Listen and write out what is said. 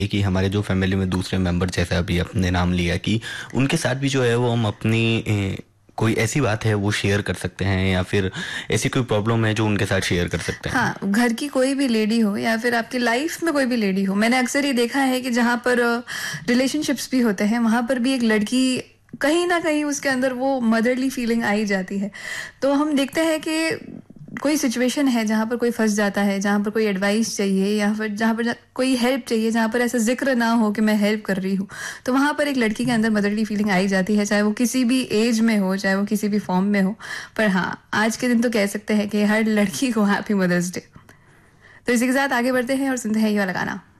कि हमारे जो फैमिली में दूसरे मेंबर, जैसे अभी आपने नाम लिया, कि उनके साथ भी जो है वो हम अपनी कोई ऐसी बात है वो शेयर कर सकते हैं, या फिर ऐसी कोई प्रॉब्लम है जो उनके साथ शेयर कर सकते हैं। हाँ, घर की कोई भी लेडी हो या फिर आपकी लाइफ में कोई भी लेडी हो, मैंने अक्सर ये देखा है कि जहाँ पर रिलेशनशिप्स भी होते हैं वहाँ पर भी एक लड़की कहीं ना कहीं उसके अंदर वो मदरली फीलिंग आई जाती है। तो हम देखते हैं कि कोई सिचुएशन है जहाँ पर कोई फंस जाता है, जहाँ पर कोई एडवाइस चाहिए या फिर जहाँ पर कोई हेल्प चाहिए, जहाँ पर ऐसा जिक्र ना हो कि मैं हेल्प कर रही हूँ, तो वहाँ पर एक लड़की के अंदर मदरली फीलिंग आई जाती है, चाहे वो किसी भी एज में हो, चाहे वो किसी भी फॉर्म में हो। पर हाँ, आज के दिन तो कह सकते हैं कि हर लड़की को हैप्पी मदर्स डे। तो इसी के साथ आगे बढ़ते हैं और सुनते हैं ये वाला गाना।